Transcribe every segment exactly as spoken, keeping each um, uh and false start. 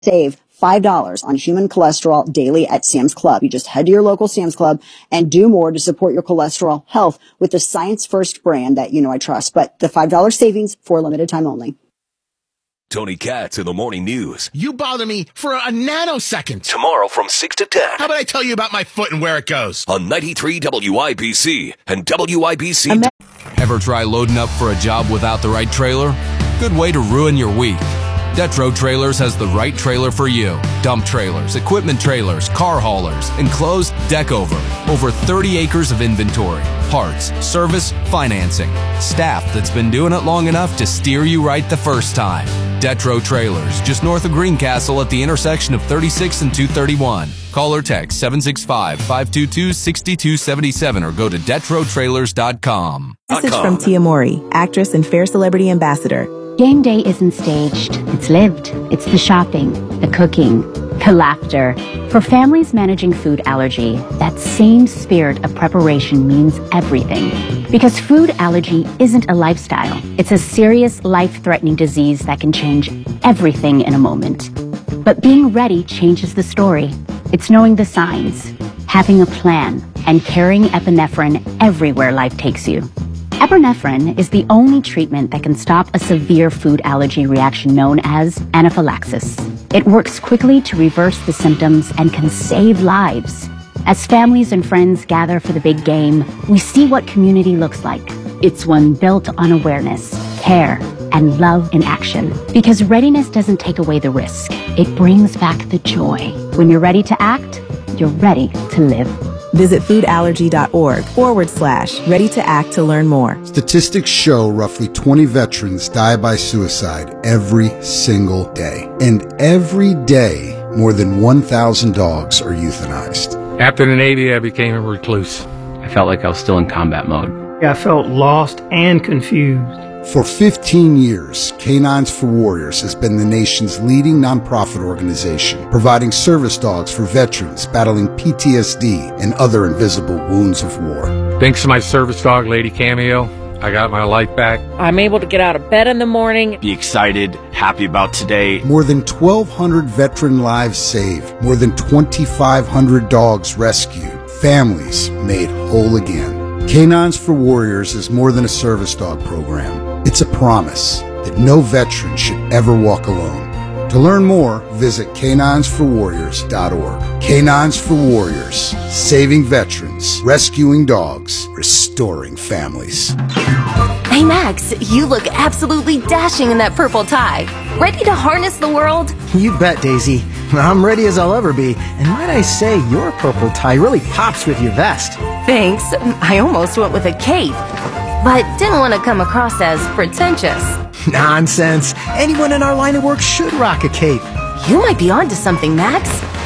Save five dollars on human cholesterol daily at Sam's Club. You just head to your local Sam's Club and do more to support your cholesterol health with the Science First brand that you know I trust. But the five dollars savings for a limited time only. Tony Katz in the Morning News. You bother me for a nanosecond. Tomorrow from six to ten. How about I tell you about my foot and where it goes? On ninety-three W I B C and W I B C. Ever try loading up for a job without the right trailer? Good way to ruin your week. Detro Trailers has the right trailer for you. Dump trailers, equipment trailers, car haulers, enclosed, deck over. Over thirty acres of inventory, parts, service, financing. Staff that's been doing it long enough to steer you right the first time. Detro Trailers, just north of Greencastle at the intersection of thirty-six and two thirty-one. Call or text seven six five, five two two, six two seven seven or go to detro trailers dot com. Message from Tia Mowry, actress and Fair Celebrity Ambassador. Game day isn't staged, it's lived. It's the shopping, the cooking, the laughter. For families managing food allergy, that same spirit of preparation means everything. Because food allergy isn't a lifestyle. It's a serious, life-threatening disease that can change everything in a moment. But being ready changes the story. It's knowing the signs, having a plan, and carrying epinephrine everywhere life takes you. Epinephrine is the only treatment that can stop a severe food allergy reaction known as anaphylaxis. It works quickly to reverse the symptoms and can save lives. As families and friends gather for the big game, we see what community looks like. It's one built on awareness, care, and love in action. Because readiness doesn't take away the risk. It brings back the joy. When you're ready to act, you're ready to live. Visit foodallergy.org forward slash ready to act to learn more. Statistics show roughly twenty veterans die by suicide every single day. And every day, more than one thousand dogs are euthanized. After the Navy, I became a recluse. I felt like I was still in combat mode. I felt lost and confused. For fifteen years, Canines for Warriors has been the nation's leading nonprofit organization, providing service dogs for veterans battling P T S D and other invisible wounds of war. Thanks to my service dog, Lady Cameo, I got my life back. I'm able to get out of bed in the morning. Be excited, happy about today. More than twelve hundred veteran lives saved, more than twenty-five hundred dogs rescued, families made whole again. Canines for Warriors is more than a service dog program. It's a promise that no veteran should ever walk alone. To learn more, visit canines for warriors dot org. Canines for Warriors, saving veterans, rescuing dogs, restoring families. Hey Max, you look absolutely dashing in that purple tie. Ready to harness the world? You bet, Daisy. I'm ready as I'll ever be. And might I say, your purple tie really pops with your vest. Thanks. I almost went with a cape, but didn't want to come across as pretentious. Nonsense. Anyone in our line of work should rock a cape. You might be onto something, Max.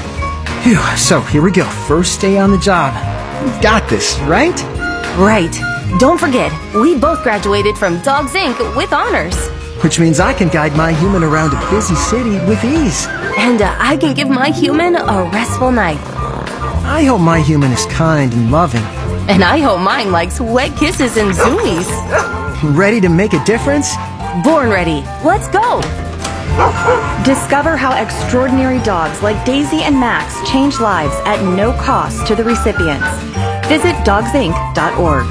Phew, so here we go. First day on the job. We've got this, right? Right. Don't forget, we both graduated from Dogs Incorporated with honors. Which means I can guide my human around a busy city with ease. And uh, I can give my human a restful night. I hope my human is kind and loving. And I hope mine likes wet kisses and zoomies. Ready to make a difference? Born ready. Let's go. Discover how extraordinary dogs like Daisy and Max change lives at no cost to the recipients. Visit dogs inc dot org.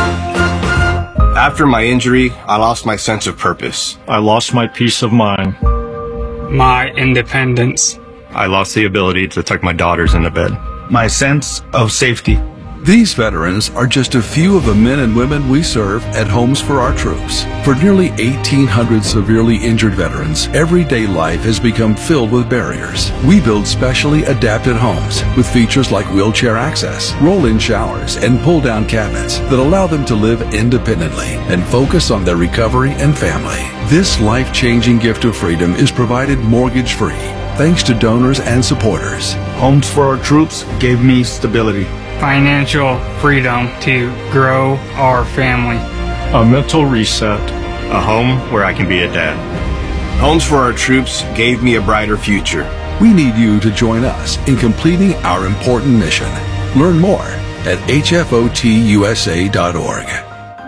After my injury, I lost my sense of purpose. I lost my peace of mind. My independence. I lost the ability to tuck my daughters into bed. My sense of safety. These veterans are just a few of the men and women we serve at Homes for Our Troops. For nearly eighteen hundred severely injured veterans, everyday life has become filled with barriers. We build specially adapted homes with features like wheelchair access, roll-in showers, and pull-down cabinets that allow them to live independently and focus on their recovery and family. This life-changing gift of freedom is provided mortgage-free, thanks to donors and supporters. Homes for Our Troops gave me stability. Financial freedom to grow our family. A mental reset. A home where I can be a dad. Homes for Our Troops gave me a brighter future. We need you to join us in completing our important mission. Learn more at H F O T U S A dot org.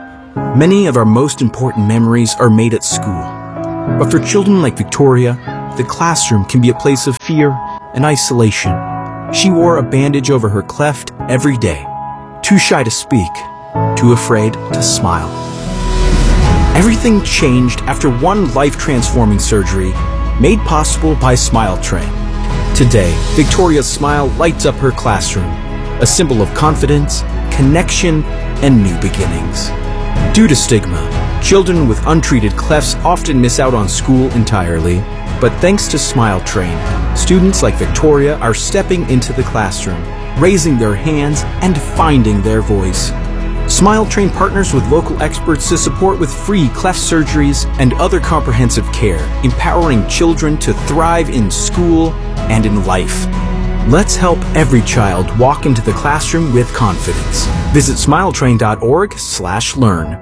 Many of our most important memories are made at school. But for children like Victoria, the classroom can be a place of fear and isolation. She wore a bandage over her cleft every day, too shy to speak, too afraid to smile. Everything changed after one life-transforming surgery made possible by Smile Train. Today, Victoria's smile lights up her classroom, a symbol of confidence, connection, and new beginnings. Due to stigma, children with untreated clefts often miss out on school entirely, but thanks to Smile Train, students like Victoria are stepping into the classroom, raising their hands, and finding their voice. Smile Train partners with local experts to support with free cleft surgeries and other comprehensive care, empowering children to thrive in school and in life. Let's help every child walk into the classroom with confidence. Visit smiletrain.org slash learn.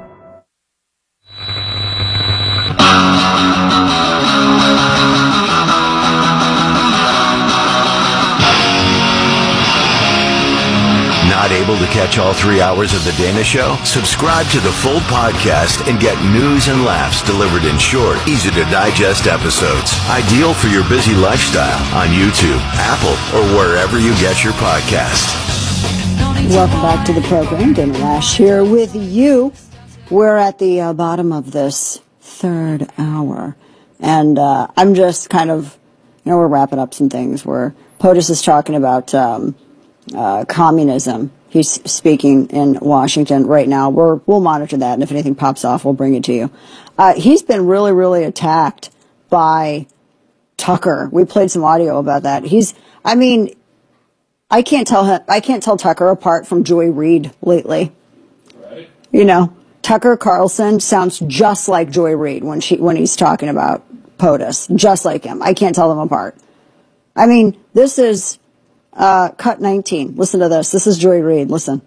Not able to catch all three hours of The Dana Show? Subscribe to the full podcast and get news and laughs delivered in short, easy-to-digest episodes. Ideal for your busy lifestyle on YouTube, Apple, or wherever you get your podcast. Welcome back to the program. Dana Loesch here with you. We're at the uh, bottom of this third hour. And uh, I'm just kind of, you know, we're wrapping up some things where POTUS is talking about um, uh, communism. He's speaking in Washington right now. We're, we'll monitor that, and if anything pops off, we'll bring it to you. Uh, he's been really, really attacked by Tucker. We played some audio about that. He's, I mean, I can't tell him, I can't tell Tucker apart from Joy Reid lately. Right. You know, Tucker Carlson sounds just like Joy Reid when she, when he's talking about POTUS, just like him. I can't tell them apart. I mean, this is, Uh, cut nineteen. Listen to this. This is Joy Reid. Listen.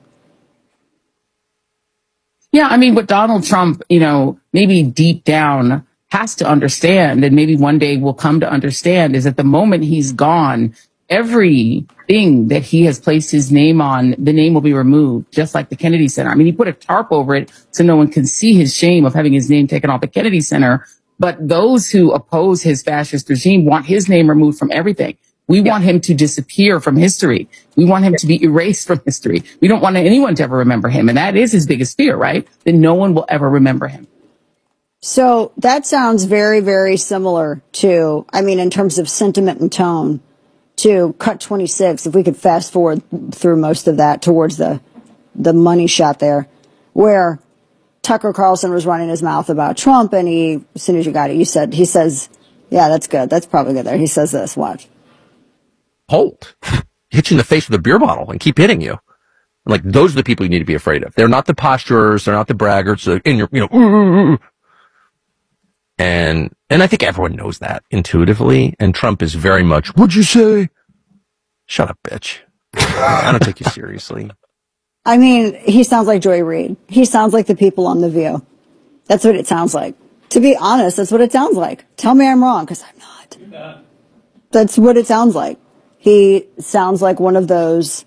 Yeah, I mean, what Donald Trump, you know, maybe deep down has to understand, and maybe one day will come to understand, is that the moment he's gone, everything that he has placed his name on, the name will be removed, just like the Kennedy Center. I mean, he put a tarp over it so no one can see his shame of having his name taken off the Kennedy Center. But those who oppose his fascist regime want his name removed from everything. We want him to disappear from history. We want him to be erased from history. We don't want anyone to ever remember him. And that is his biggest fear, right? That no one will ever remember him. So that sounds very, very similar to, I mean, in terms of sentiment and tone, to cut twenty-six, if we could fast forward through most of that towards the, the money shot there, where Tucker Carlson was running his mouth about Trump, and he, as soon as you got it, you said, he says, yeah, that's good. That's probably good there. He says this, watch. Hold, hit you in the face with a beer bottle and keep hitting you. Like, those are the people you need to be afraid of. They're not the posturers. They're not the braggarts. They're in your, you know, ooh, ooh, ooh. and, and I think everyone knows that intuitively. And Trump is very much, what'd you say? Shut up, bitch. I don't take you seriously. I mean, he sounds like Joy Reid. He sounds like the people on The View. That's what it sounds like. To be honest, that's what it sounds like. Tell me I'm wrong, because I'm not. You're not. That's what it sounds like. He sounds like one of those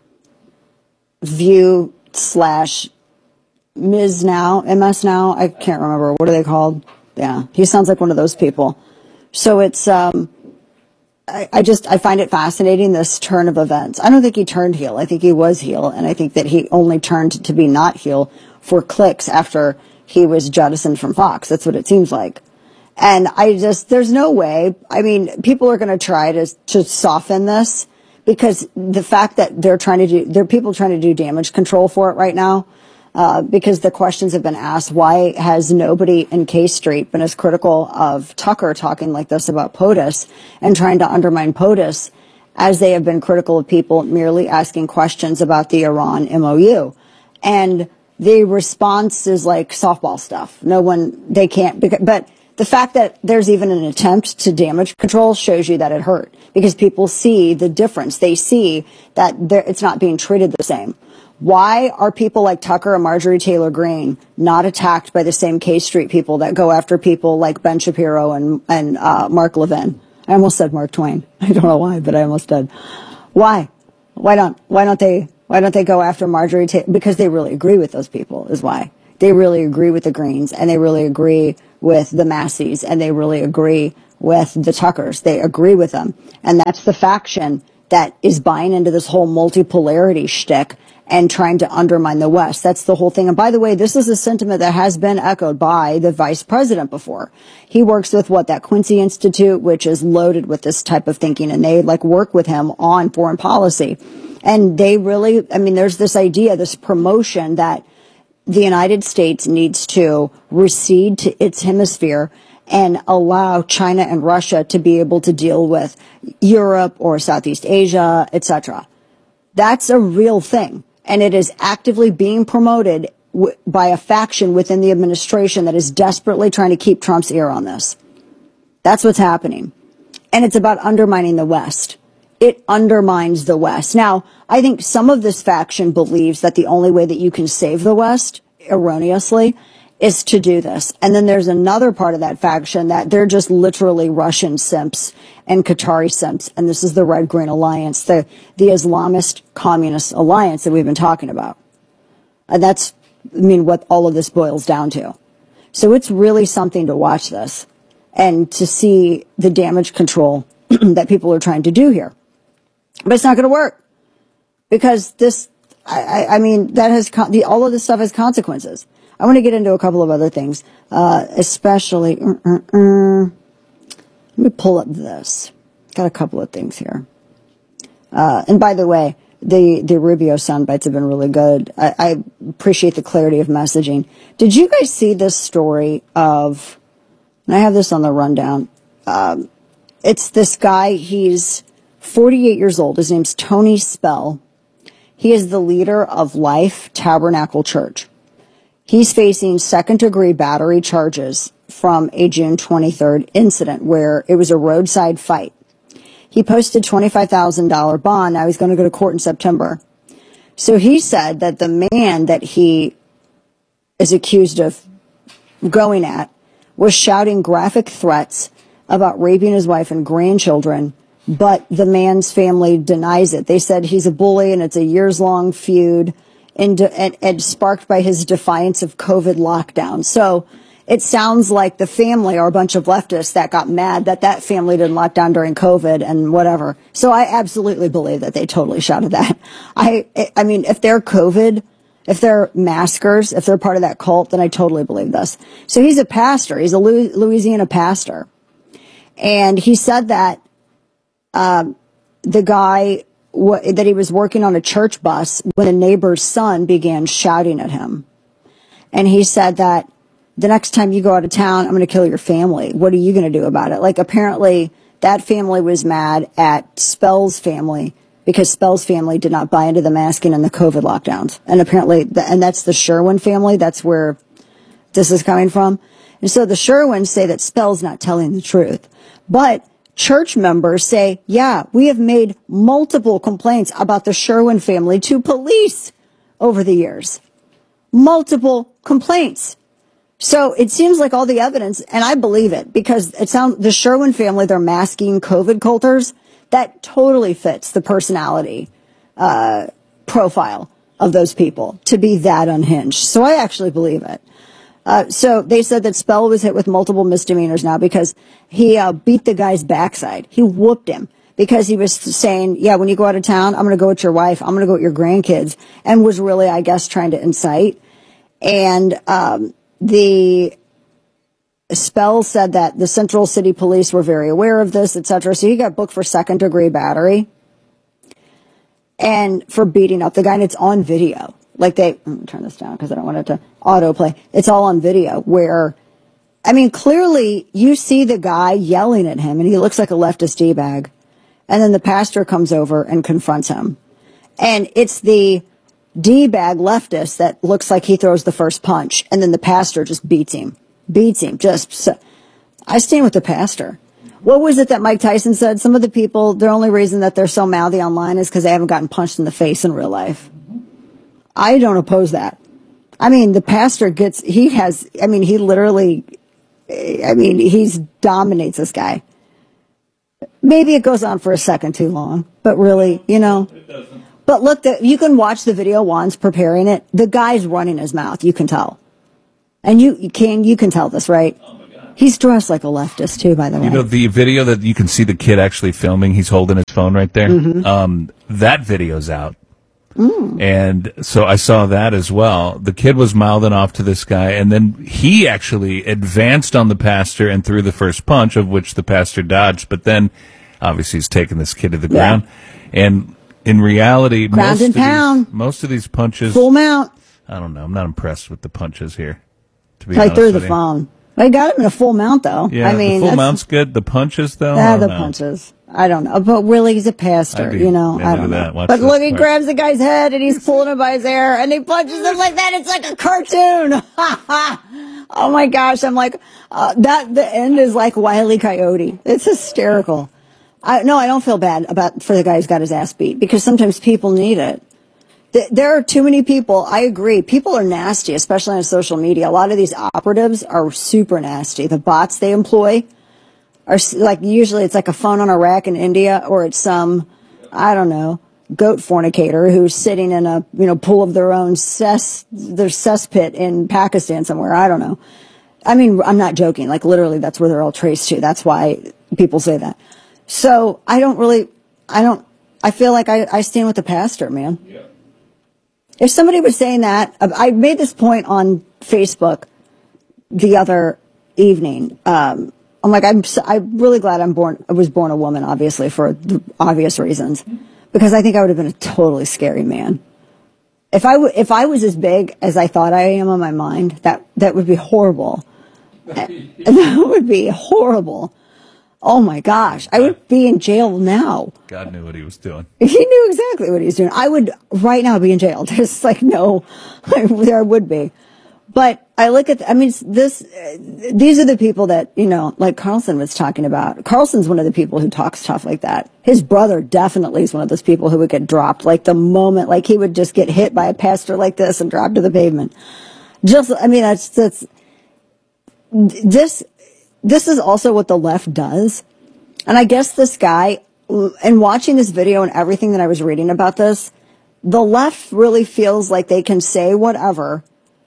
View slash Miz Now, M S Now. I can't remember. What are they called? Yeah. He sounds like one of those people. So it's, um, I, I just, I find it fascinating, this turn of events. I don't think he turned heel. I think he was heel. And I think that he only turned to be not heel for clicks after he was jettisoned from Fox. That's what it seems like. And I just, there's no way. I mean, people are going to try to, to soften this, because the fact that they're trying to do, there are people trying to do damage control for it right now, uh, because the questions have been asked, why has nobody in K Street been as critical of Tucker talking like this about POTUS and trying to undermine POTUS as they have been critical of people merely asking questions about the Iran M O U? And the response is like softball stuff. No one, they can't, but the fact that there's even an attempt to damage control shows you that it hurt, because people see the difference. They see that it's not being treated the same. Why are people like Tucker and Marjorie Taylor Greene not attacked by the same K Street people that go after people like Ben Shapiro and, and uh, Mark Levin? I almost said Mark Twain. I don't know why, but I almost did. Why? Why don't, why don't they, why don't they go after Marjorie Taylor? Because they really agree with those people is why. They really agree with the Greens, and they really agree with the Masseys, and they really agree with the Tuckers. They agree with them. And that's the faction that is buying into this whole multipolarity shtick and trying to undermine the West. That's the whole thing. And by the way, this is a sentiment that has been echoed by the vice president before. He works with what, that Quincy Institute, which is loaded with this type of thinking, and they like work with him on foreign policy. And they really, I mean, there's this idea, this promotion that the United States needs to recede to its hemisphere and allow China and Russia to be able to deal with Europe or Southeast Asia, et cetera. That's a real thing. And it is actively being promoted w- by a faction within the administration that is desperately trying to keep Trump's ear on this. That's what's happening. And it's about undermining the West. It undermines the West. Now, I think some of this faction believes that the only way that you can save the West, erroneously, is to do this. And then there's another part of that faction that they're just literally Russian simps and Qatari simps. And this is the Red Green Alliance, the, the Islamist communist alliance that we've been talking about. And that's, I mean, what all of this boils down to. So it's really something to watch this and to see the damage control that people are trying to do here. But it's not going to work because this, I, I mean, that has, con- the, all of this stuff has consequences. I want to get into a couple of other things, uh, especially, uh, uh, uh, let me pull up this. Got a couple of things here. Uh, and by the way, the, the Rubio sound bites have been really good. I, I appreciate the clarity of messaging. Did you guys see this story of, and I have this on the rundown, um, it's this guy, he's forty-eight years old. His name's Tony Spell. He is the leader of Life Tabernacle Church. He's facing second-degree battery charges from a June twenty-third incident where it was a roadside fight. He posted twenty-five thousand dollars bond. Now he's going to go to court in September. So he said that the man that he is accused of going at was shouting graphic threats about raping his wife and grandchildren, but the man's family denies it. They said he's a bully and it's a years-long feud. And, and, and sparked by his defiance of COVID lockdown. So it sounds like the family are a bunch of leftists that got mad that that family didn't lock down during COVID and whatever. So I absolutely believe that they totally shouted that. I, I mean, if they're COVID, if they're maskers, if they're part of that cult, then I totally believe this. So he's a pastor. He's a Louisiana pastor. And he said that, um, the guy, that he was working on a church bus when a neighbor's son began shouting at him. And he said that the next time you go out of town, I'm going to kill your family. What are you going to do about it? Like, apparently that family was mad at Spell's family because Spell's family did not buy into the masking and the COVID lockdowns. And apparently, the, and that's the Sherwin family. That's where this is coming from. And so the Sherwins say that Spell's not telling the truth. But church members say, yeah, we have made multiple complaints about the Sherwin family to police over the years. Multiple complaints. So it seems like all the evidence, and I believe it, because it sounds, the Sherwin family, they're masking COVID culters. That totally fits the personality, uh, profile of those people to be that unhinged. So I actually believe it. Uh, so they said that Spell was hit with multiple misdemeanors now because he uh, beat the guy's backside. He whooped him because he was saying, yeah, when you go out of town, I'm going to go with your wife. I'm going to go with your grandkids, and was really, I guess, trying to incite. And um, the Spell said that the Central City Police were very aware of this, et cetera. So he got booked for second degree battery and for beating up the guy, and it's on video. Like they, let me turn this down because I don't want it to autoplay. It's all on video where, I mean, clearly you see the guy yelling at him and he looks like a leftist D-bag. And then the pastor comes over and confronts him. And it's the D-bag leftist that looks like he throws the first punch. And then the pastor just beats him, beats him. Just, so, I stand with the pastor. What was it that Mike Tyson said? Some of the people, the only reason that they're so mouthy online is because they haven't gotten punched in the face in real life. I don't oppose that. I mean, the pastor gets, he has, I mean, he literally, I mean, he's dominates this guy. Maybe it goes on for a second too long, but really, you know. It doesn't. But look, the, you can watch the video. Juan's preparing it. The guy's running his mouth. You can tell. And you, you can, you can tell this, right? Oh my God. He's dressed like a leftist too, by the way. You know, the video that you can see the kid actually filming, he's holding his phone right there. Mhm. Um, that video's out. Mm. And so I saw that as well. The kid was mouthing off to this guy, and then he actually advanced on the pastor and threw the first punch, of which the pastor dodged. But then, obviously, he's taking this kid to the Yeah. ground. And in reality, Ground most and of, pound. these, most of these punches, Full mount. I don't know. I'm not impressed with the punches here, to be I honest threw with the you. phone. I got him in a full mount, though. Yeah, I mean, the full that's- mount's good. The punches, though, I Ah, don't the know. punches. I don't know. But really, he's a pastor, I'd be you know. into I don't know. that. Watch But this look, he part. grabs the guy's head and he's pulling him by his hair and he punches him like that. It's like a cartoon. Oh my gosh. I'm like, uh, that, the end is like Wile E. Coyote. It's hysterical. I, no, I don't feel bad about, for the guy who's got his ass beat because sometimes people need it. Th- There are too many people. I agree. People are nasty, especially on social media. A lot of these operatives are super nasty. The bots they employ are s- like, usually it's like a phone on a rack in India, or it's some, I don't know, goat fornicator who's sitting in a, you know, pool of their own cess, their cesspit in Pakistan somewhere. I don't know. I mean, I'm not joking. Like literally that's where they're all traced to. That's why people say that. So I don't really, I don't, I feel like I, I stand with the pastor, man. If somebody was saying that, I made this point on Facebook the other evening. Um, I'm like, I'm, so, I'm really glad I'm born, I was born a woman, obviously, for the obvious reasons, because I think I would have been a totally scary man. If I, w- if I was as big as I thought I am in my mind, that, that would be horrible. That would be horrible. Oh my gosh. I would be in jail now. God knew what he was doing. He knew exactly what he was doing. I would right now be in jail. There's like no, there would be. But I look at, I mean, this, uh, these are the people that, you know, like Carlson was talking about. Carlson's one of the people who talks tough like that. His brother definitely is one of those people who would get dropped like the moment, like he would just get hit by a pastor like this and drop to the pavement. Just, I mean, that's, that's, this, this is also what the left does. And I guess this guy, and watching this video and everything that I was reading about this, the left really feels like they can say whatever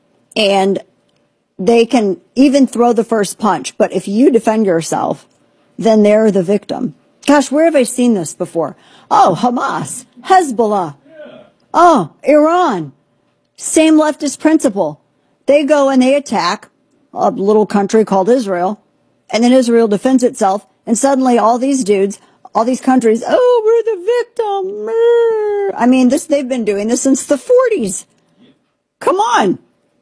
and they can even throw the first punch. But if you defend yourself, then they're the victim. Gosh, where have I seen this before? Oh, Hamas, Hezbollah. Oh, Iran. Same leftist principle. They go and they attack a little country called Israel, and then Israel defends itself, and suddenly all these dudes, all these countries, oh, we're the victim. I mean, this, they've been doing this since the forties. Come on.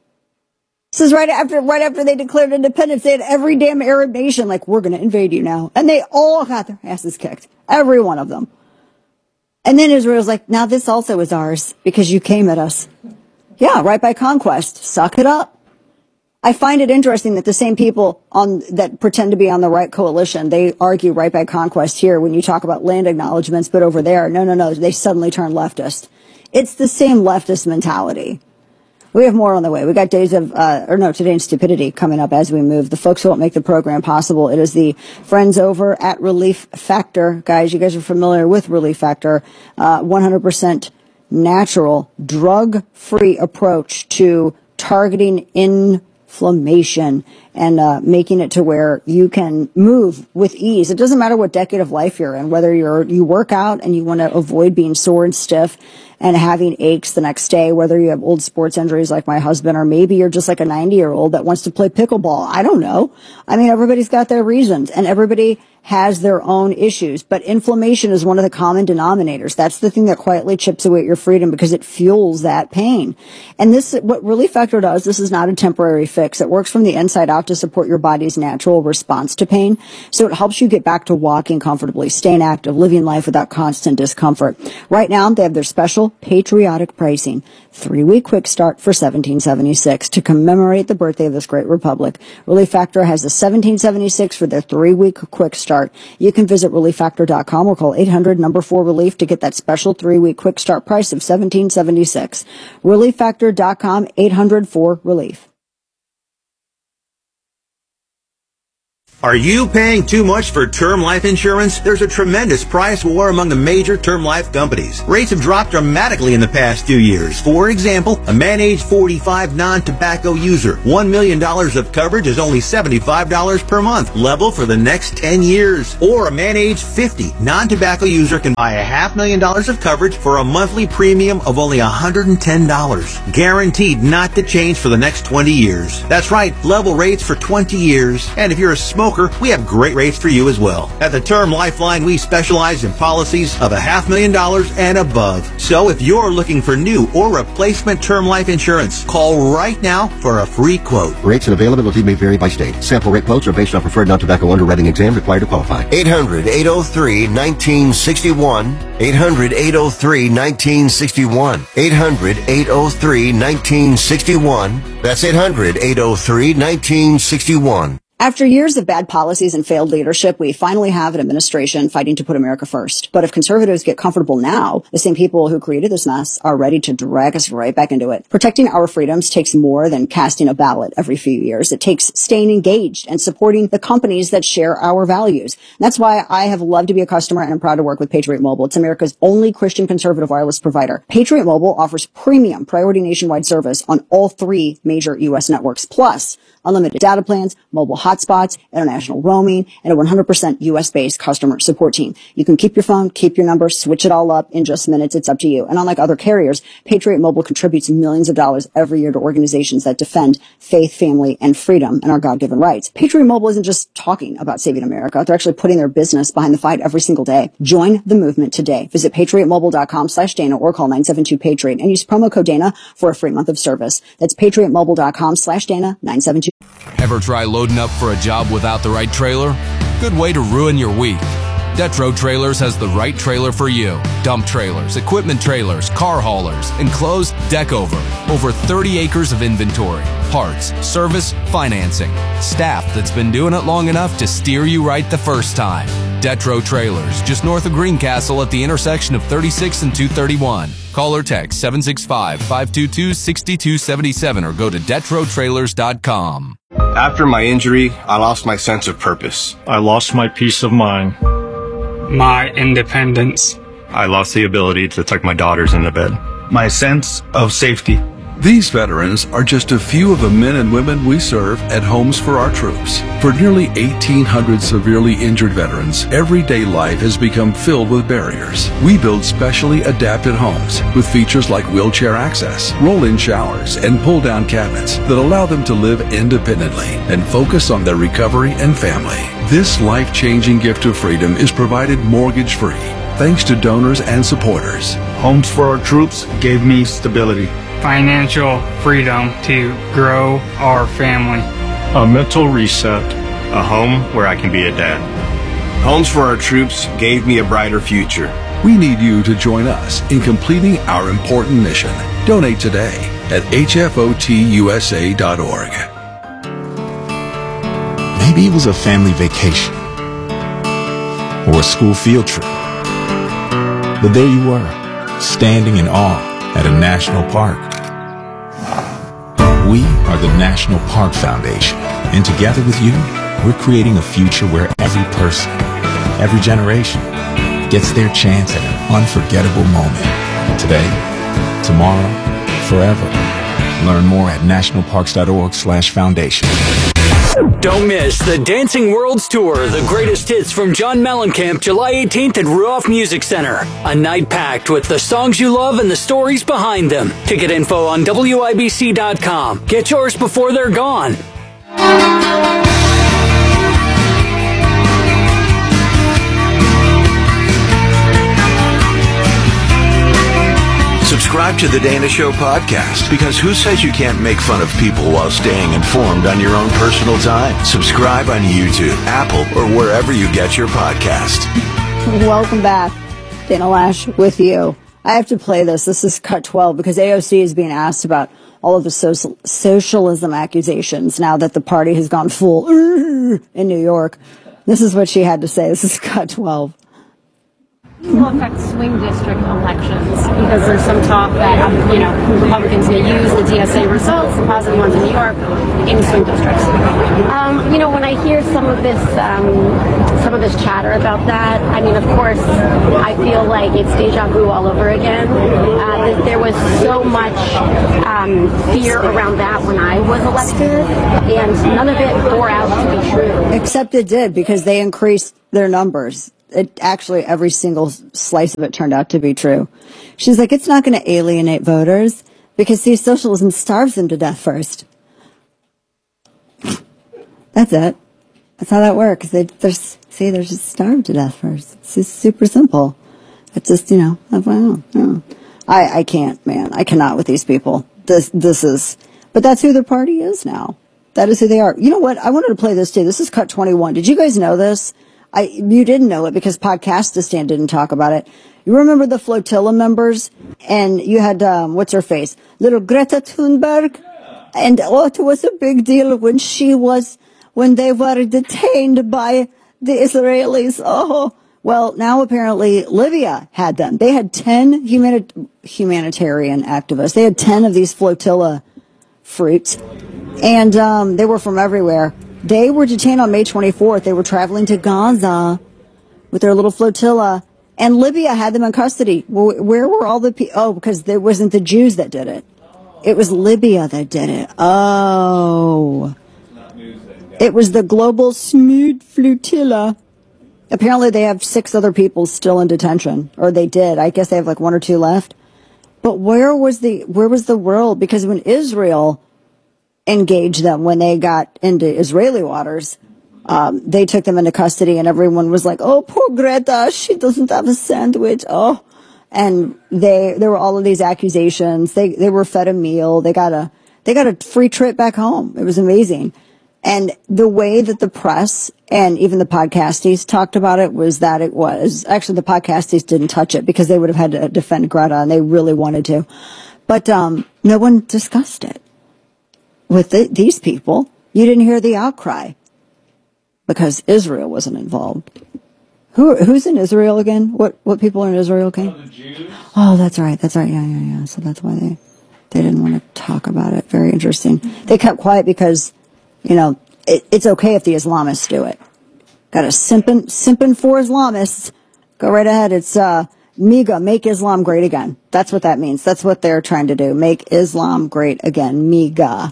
This is right after, right after they declared independence. They had every damn Arab nation like, we're going to invade you now. And they all got their asses kicked. Every one of them. And then Israel's like, now this also is ours because you came at us. Yeah, right by conquest. Suck it up. I find it interesting that the same people on that pretend to be on the right coalition, they argue right by conquest here when you talk about land acknowledgements, but over there, no, no, no, they suddenly turn leftist. It's the same leftist mentality. We have more on the way. We got Days of, uh, or no, Today's Stupidity coming up as we move. The folks who won't make the program possible. It is the friends over at Relief Factor. Guys, you guys are familiar with Relief Factor. Uh, one hundred percent natural, drug-free approach to targeting inflammation and uh, making it to where you can move with ease. It doesn't matter what decade of life you're in, whether you're you work out and you want to avoid being sore and stiff and having aches the next day, whether you have old sports injuries like my husband, or maybe you're just like a ninety-year-old that wants to play pickleball. I don't know. I mean, everybody's got their reasons, and everybody has their own issues, but inflammation is one of the common denominators. That's the thing that quietly chips away at your freedom because it fuels that pain. And this, what Relief Factor does, this is not a temporary fix. It works from the inside out to support your body's natural response to pain. So it helps you get back to walking comfortably, staying active, living life without constant discomfort. Right now, they have their special patriotic pricing, three-week quick start for seventeen seventy-six to commemorate the birthday of this great republic. Relief Factor has a seventeen seventy-six for their three-week quick start. You can visit relief factor dot com or call eight hundred number four relief to get that special three-week quick start price of seventeen seventy-six. relief factor dot com, eight hundred four relief. Are you paying too much for term life insurance? There's a tremendous price war among the major term life companies. Rates have dropped dramatically in the past few years. For example, a man age forty-five non-tobacco user, one million dollars of coverage is only seventy-five dollars per month, level for the next ten years. Or a man age fifty non-tobacco user can buy a half million dollars of coverage for a monthly premium of only one hundred ten dollars. Guaranteed not to change for the next twenty years. That's right, level rates for twenty years. And if you're a smoker, we have great rates for you as well. At the Term Lifeline, we specialize in policies of a half million dollars and above. So if you're looking for new or replacement term life insurance, call right now for a free quote. Rates and availability may vary by state. Sample rate quotes are based on preferred non-tobacco underwriting exam required to qualify. eight hundred, eight oh three, nineteen sixty-one. eight hundred, eight oh three, nineteen sixty-one. eight hundred, eight oh three, nineteen sixty-one. That's eight hundred, eight oh three, nineteen sixty-one. After years of bad policies and failed leadership, we finally have an administration fighting to put America first. But if conservatives get comfortable now, the same people who created this mess are ready to drag us right back into it. Protecting our freedoms takes more than casting a ballot every few years. It takes staying engaged and supporting the companies that share our values. And that's why I have loved to be a customer and I'm proud to work with Patriot Mobile. It's America's only Christian conservative wireless provider. Patriot Mobile offers premium priority nationwide service on all three major U S networks, plus unlimited data plans, mobile hotspots, international roaming, and a one hundred percent U S-based customer support team. You can keep your phone, keep your number, switch it all up in just minutes. It's up to you. And unlike other carriers, Patriot Mobile contributes millions of dollars every year to organizations that defend faith, family, and freedom and our God-given rights. Patriot Mobile isn't just talking about saving America. They're actually putting their business behind the fight every single day. Join the movement today. Visit patriotmobile.com slash Dana or call nine seven two Patriot and use promo code Dana for a free month of service. That's patriotmobile.com slash Dana, nine seven two. Ever try loading up for a job without the right trailer? Good way to ruin your week. Detro Trailers has the right trailer for you. Dump trailers, equipment trailers, car haulers, enclosed deck over. Over thirty acres of inventory. Parts, service, financing. Staff that's been doing it long enough to steer you right the first time. Detro Trailers, just north of Greencastle at the intersection of thirty-six and two thirty-one. Call or text seven six five, five two two, six two seven seven or go to detro trailers dot com. After my injury, I lost my sense of purpose. I lost my peace of mind. My independence. I lost the ability to tuck my daughters into bed. My sense of safety. These veterans are just a few of the men and women we serve at Homes for Our Troops. For nearly eighteen hundred severely injured veterans, everyday life has become filled with barriers. We build specially adapted homes with features like wheelchair access, roll-in showers, and pull-down cabinets that allow them to live independently and focus on their recovery and family. This life-changing gift of freedom is provided mortgage-free, thanks to donors and supporters. Homes for Our Troops gave me stability. Financial freedom to grow our family. A mental reset. A home where I can be a dad. Homes for Our Troops gave me a brighter future. We need you to join us in completing our important mission. Donate today at H F O T U S A dot org. Maybe it was a family vacation or a school field trip. But there you were, standing in awe at a national park. We are the National Park Foundation, and together with you, we're creating a future where every person, every generation, gets their chance at an unforgettable moment. Today, tomorrow, forever. Learn more at nationalparks.org slash foundation. Don't miss the Dancing Worlds Tour, the greatest hits from John Mellencamp, July eighteenth at Ruoff Music Center. A night packed with the songs you love and the stories behind them. Ticket info on W I B C dot com. Get yours before they're gone. Subscribe to the Dana Show podcast, because who says you can't make fun of people while staying informed on your own personal time? Subscribe on YouTube, Apple, or wherever you get your podcast. Welcome back. Dana Lash with you. I have to play this. This is cut twelve because A O C is being asked about all of the social, socialism accusations now that the party has gone full in New York. This is what she had to say. This is cut twelve. will affect swing district elections because there's some talk that, um, you know, Republicans may use the D S A results, the positive ones in New York, in swing districts. Um, you know, when I hear some of this, um, some of this chatter about that, I mean, of course, I feel like it's deja vu all over again. Uh, there was so much um, fear around that when I was elected, and none of it bore out to be true. Except it did, because they increased their numbers. It actually, every single slice of it turned out to be true. She's like, it's not going to alienate voters because, see, socialism starves them to death first. That's it. That's how that works. They, they're, see, they're just starved to death first. It's just super simple. It's just, you know, I don't know. I, I can't, man. I cannot with these people. This, this is, but that's who their party is now. That is who they are. You know what? I wanted to play this too. This is Cut twenty-one. Did you guys know this? I, you didn't know it because Podcastistan didn't talk about it. You remember the flotilla members? And you had, um, what's her face? Little Greta Thunberg. And oh, it was a big deal when she was, when they were detained by the Israelis. Oh, well, now apparently Libya had them. They had ten humani- humanitarian activists. They had ten of these flotilla fruits. And um, they were from everywhere. They were detained on May twenty-fourth. They were traveling to Gaza with their little flotilla. And Libya had them in custody. Where, where were all the people? Oh, because it wasn't the Jews that did it. It was Libya that did it. Oh. It was the Global Smooth Flotilla. Apparently they have six other people still in detention. Or they did. I guess they have like one or two left. But where was the, where was the world? Because when Israel engaged them, when they got into Israeli waters, um, they took them into custody and everyone was like, oh, poor Greta, she doesn't have a sandwich. Oh. And they, there were all of these accusations. They, they were fed a meal. They got a, they got a free trip back home. It was amazing. And the way that the press and even the podcasties talked about it was that it was, actually the podcasties didn't touch it because they would have had to defend Greta and they really wanted to. But, um, no one discussed it. With the, these people, you didn't hear the outcry because Israel wasn't involved. Who, who's in Israel again? What, what people are in Israel again? Oh, the Jews. Oh, that's right. That's right. Yeah, yeah, yeah. So that's why they, they didn't want to talk about it. Very interesting. They kept quiet because, you know, it, it's okay if the Islamists do it. Got a simping, simping for Islamists. Go right ahead. It's, uh, MIGA, make Islam great again. That's what that means. That's what they're trying to do. Make Islam great again. MIGA.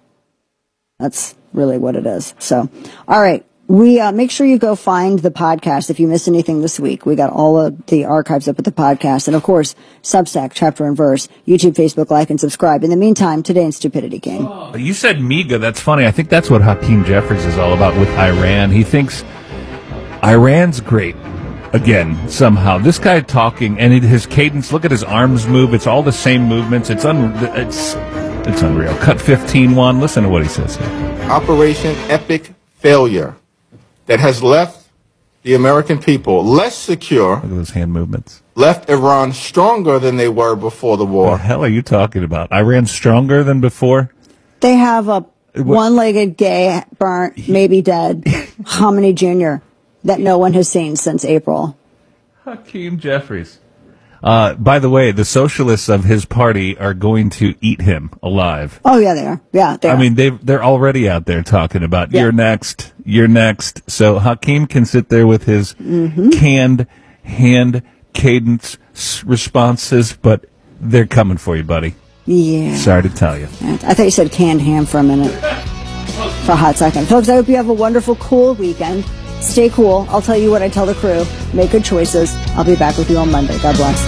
That's really what it is. So, all right. We, uh, make sure you go find the podcast if you missed anything this week. We got all of the archives up at the podcast. And of course, Substack, Chapter and Verse, YouTube, Facebook, like, and subscribe. In the meantime, today in Stupidity King. Oh, you said MIGA. That's funny. I think that's what Hakeem Jeffries is all about with Iran. He thinks Iran's great. Again, somehow. This guy talking, and it, his cadence, look at his arms move. It's all the same movements. It's, un, it's, it's unreal. Cut fifteen one. Listen to what he says here. Operation Epic Failure that has left the American people less secure. Look at those hand movements. Left Iran stronger than they were before the war. What the hell are you talking about? Iran stronger than before? They have a one-legged gay, burnt, maybe dead, Khomeini Junior that no one has seen since April. Hakeem Jeffries. Uh, by the way, the socialists of his party are going to eat him alive. Oh, yeah, they are. Yeah, they I are. mean, they they're already out there talking about, yeah. You're next, you're next. So Hakeem can sit there with his mm-hmm. canned hand cadence responses, but they're coming for you, buddy. Yeah. Sorry to tell you. I thought you said canned ham for a minute. For a hot second. Folks, I hope you have a wonderful, cool weekend. Stay cool. I'll tell you what I tell the crew. Make good choices. I'll be back with you on Monday. God bless.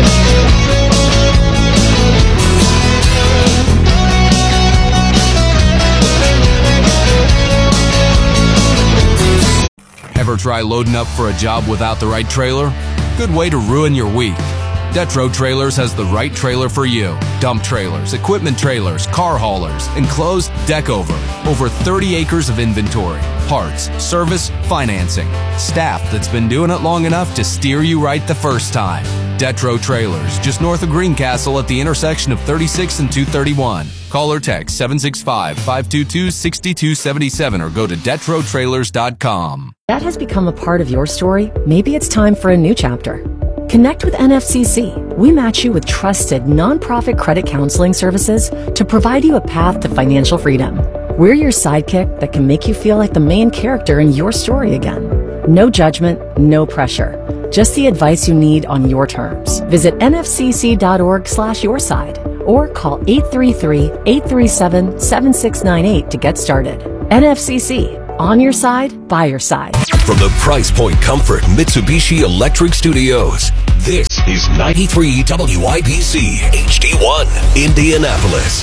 Ever try loading up for a job without the right trailer? Good way to ruin your week. Detro Trailers has the right trailer for you. Dump trailers, equipment trailers, car haulers, enclosed, deck over. Over thirty acres of inventory, parts, service, financing. Staff that's been doing it long enough to steer you right the first time. Detro Trailers, just north of Greencastle at the intersection of thirty-six and two thirty-one. Call or text seven six five, five two two, six two seven seven or go to detro trailers dot com. That has become a part of your story. Maybe it's time for a new chapter. Connect with N F C C. We match you with trusted nonprofit credit counseling services to provide you a path to financial freedom. We're your sidekick that can make you feel like the main character in your story again. No judgment, no pressure. Just the advice you need on your terms. Visit nfcc.org slash your side or call eight three three, eight three seven, seven six nine eight to get started. N F C C. On your side, by your side. From the Price Point Comfort Mitsubishi Electric Studios, this is ninety-three W I B C H D one, Indianapolis.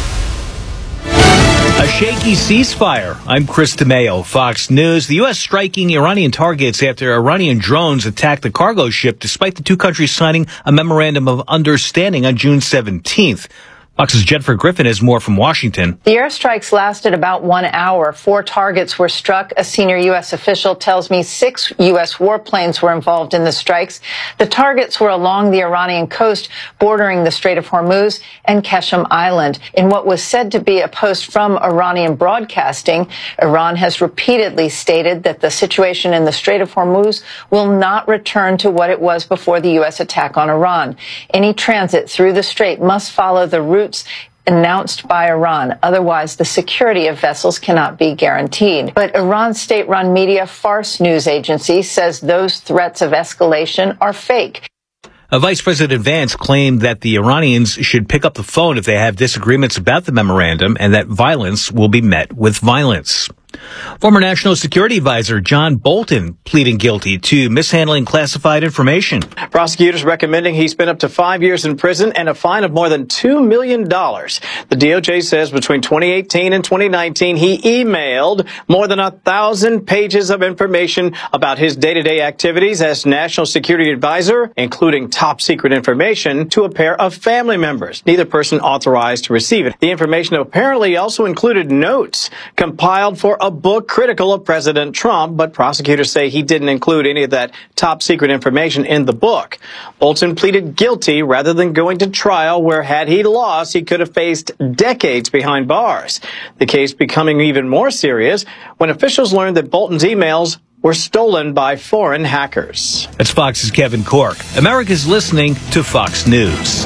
A shaky ceasefire. I'm Chris DeMeo, Fox News. The U S striking Iranian targets after Iranian drones attacked the cargo ship, despite the two countries signing a memorandum of understanding on June seventeenth. Fox's Jennifer Griffin has more from Washington. The airstrikes lasted about one hour. Four targets were struck. A senior U S official tells me six U S warplanes were involved in the strikes. The targets were along the Iranian coast, bordering the Strait of Hormuz and Qeshm Island. In what was said to be a post from Iranian broadcasting, Iran has repeatedly stated that the situation in the Strait of Hormuz will not return to what it was before the U S attack on Iran. Any transit through the strait must follow the route announced by Iran. Otherwise, the security of vessels cannot be guaranteed. But Iran's state-run media Fars news agency says those threats of escalation are fake. Uh, Vice President Vance claimed that the Iranians should pick up the phone if they have disagreements about the memorandum and that violence will be met with violence. Former National Security Advisor John Bolton pleading guilty to mishandling classified information. Prosecutors recommending he spend up to five years in prison and a fine of more than two million dollars. The D O J says between twenty eighteen and twenty nineteen, he emailed more than a thousand pages of information about his day-to-day activities as National Security Advisor, including top secret information to a pair of family members, neither person authorized to receive it. The information apparently also included notes compiled for a book critical of President Trump, but prosecutors say he didn't include any of that top secret information in the book. Bolton pleaded guilty rather than going to trial, where had he lost, he could have faced decades behind bars. The case becoming even more serious when officials learned that Bolton's emails were stolen by foreign hackers. That's Fox's Kevin Corke. America's listening to Fox News.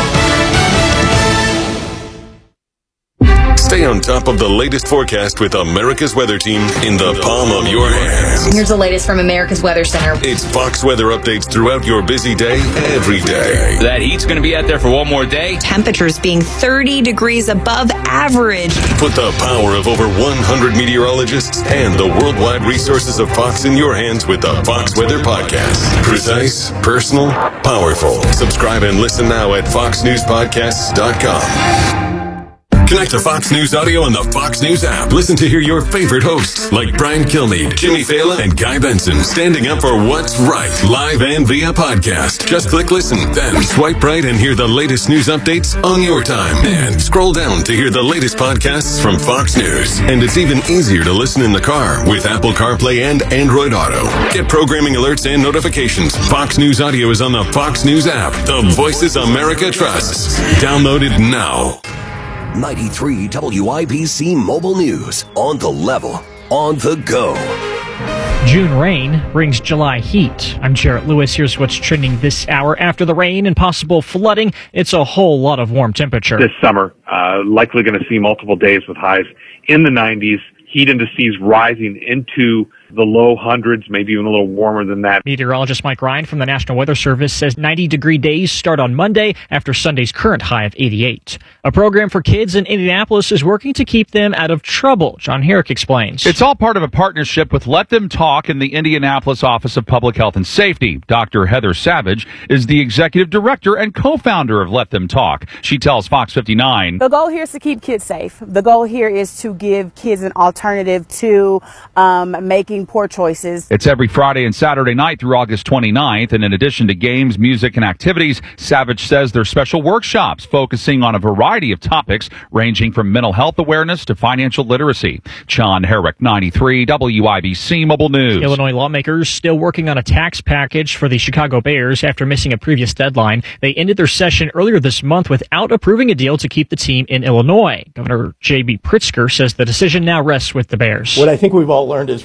Stay on top of the latest forecast with America's Weather Team in the palm of your hands. Here's the latest from America's Weather Center. It's Fox weather updates throughout your busy day, every day. That heat's going to be out there for one more day. Temperatures being thirty degrees above average. Put the power of over one hundred meteorologists and the worldwide resources of Fox in your hands with the Fox Weather Podcast. Precise, personal, powerful. Subscribe and listen now at fox news podcasts dot com. Connect to Fox News Audio on the Fox News app. Listen to hear your favorite hosts like Brian Kilmeade, Jimmy Fallon, and Guy Benson standing up for what's right, live and via podcast. Just click listen, then swipe right and hear the latest news updates on your time. And scroll down to hear the latest podcasts from Fox News. And it's even easier to listen in the car with Apple CarPlay and Android Auto. Get programming alerts and notifications. Fox News Audio is on the Fox News app. The voices America trusts. Download it now. ninety-three W I B C Mobile News. On the level, on the go. June rain brings July heat. I'm Jarrett Lewis. Here's what's trending this hour. After the rain and possible flooding, it's a whole lot of warm temperature. This summer, uh, likely going to see multiple days with highs in the nineties. Heat indices rising into the low hundreds, maybe even a little warmer than that. Meteorologist Mike Ryan from the National Weather Service says ninety-degree days start on Monday after Sunday's current high of eighty-eight. A program for kids in Indianapolis is working to keep them out of trouble. John Herrick explains. It's all part of a partnership with Let Them Talk and the Indianapolis Office of Public Health and Safety. Doctor Heather Savage is the executive director and co-founder of Let Them Talk. She tells Fox fifty-nine. The goal here is to keep kids safe. The goal here is to give kids an alternative to um, making poor choices. It's every Friday and Saturday night through August twenty-ninth. And in addition to games, music, and activities, Savage says there's special workshops focusing on a variety of topics ranging from mental health awareness to financial literacy. John Herrick, ninety-three W I B C Mobile News. Illinois lawmakers still working on a tax package for the Chicago Bears after missing a previous deadline. They ended their session earlier this month without approving a deal to keep the team in Illinois. Governor J B Pritzker says the decision now rests with the Bears. What I think we've all learned is what the Indian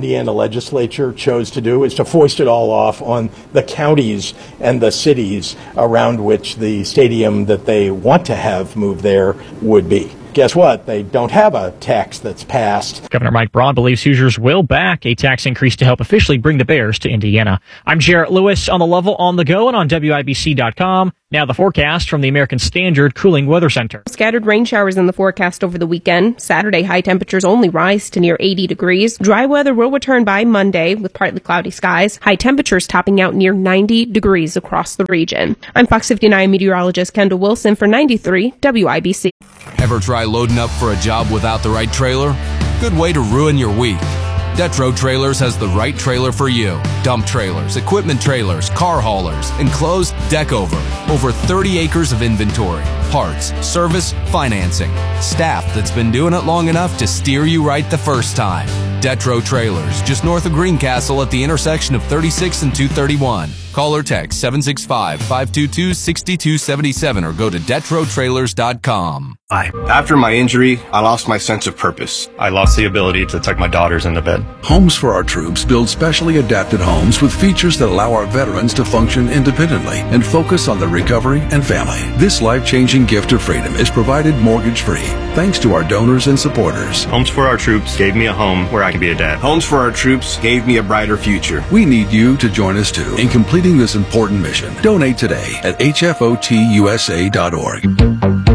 Indiana legislature chose to do is to foist it all off on the counties and the cities around which the stadium that they want to have moved there would be. Guess what? They don't have a tax that's passed. Governor Mike Braun believes Hoosiers will back a tax increase to help officially bring the Bears to Indiana. I'm Jarrett Lewis on the Level, on the go, and on W I B C dot com. Now the forecast from the American Standard Cooling Weather Center. Scattered rain showers in the forecast over the weekend. Saturday, high temperatures only rise to near eighty degrees. Dry weather will return by Monday with partly cloudy skies. High temperatures topping out near ninety degrees across the region. I'm Fox fifty-nine meteorologist Kendall Wilson for ninety-three W I B C. Ever try loading up for a job without the right trailer? Good way to ruin your week. Detro Trailers has the right trailer for you. Dump trailers, equipment trailers, car haulers, enclosed deck over. Over thirty acres of inventory, parts, service, financing. Staff that's been doing it long enough to steer you right the first time. Detro Trailers, just north of Greencastle at the intersection of thirty-six and two thirty-one. Call or text seven six five, five two two, six two seven seven or go to detro trailers dot com. Hi. After my injury, I lost my sense of purpose. I lost the ability to tuck my daughters into bed. Homes for Our Troops build specially adapted homes with features that allow our veterans to function independently and focus on their recovery and family. This life-changing gift of freedom is provided mortgage-free thanks to our donors and supporters. Homes for Our Troops gave me a home where I can be a dad. Homes for Our Troops gave me a brighter future. We need you to join us too in completing this important mission. Donate today at H F O T U S A dot org.